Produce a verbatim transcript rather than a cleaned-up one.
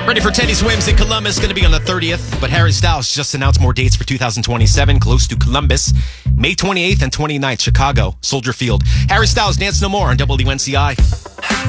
Ready for Teddy Swims in Columbus, going to be on the thirtieth. But Harry Styles just announced more dates for two thousand twenty-seven, close to Columbus. May twenty-eighth and twenty-ninth, Chicago, Soldier Field. Harry Styles, Dance No More on W N C I.